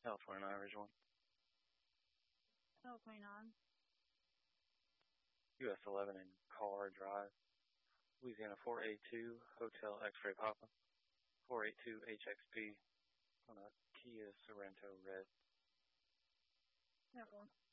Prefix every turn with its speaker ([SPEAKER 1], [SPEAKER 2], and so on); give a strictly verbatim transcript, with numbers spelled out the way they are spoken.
[SPEAKER 1] L twenty-nine, Ridge one.
[SPEAKER 2] L twenty-nine.
[SPEAKER 1] U S eleven in Car Drive. Louisiana four eight two, Hotel X-Ray Papa. four eight two H X P on a Kia Sorento Red.
[SPEAKER 2] That one.